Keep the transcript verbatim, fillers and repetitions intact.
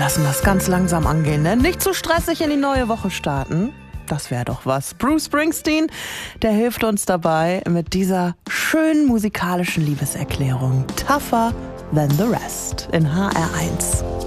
lassen das ganz langsam angehen, ne? Nicht zu stressig in die neue Woche starten. Das wäre doch was. Bruce Springsteen, der hilft uns dabei mit dieser schönen musikalischen Liebeserklärung. Tougher than the rest in H R eins.